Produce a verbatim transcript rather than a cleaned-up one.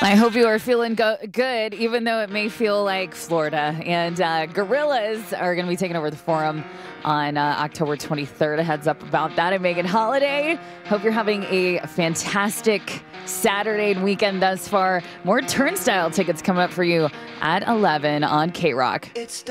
I hope you are feeling go- good, even though it may feel like Florida. And uh, Gorillaz are going to be taking over the Forum on uh, October twenty-third. A heads up about that. And Megan Holiday, hope you're having a fantastic Saturday and weekend thus far. More Turnstile tickets coming up for you at eleven on K-Rock. It's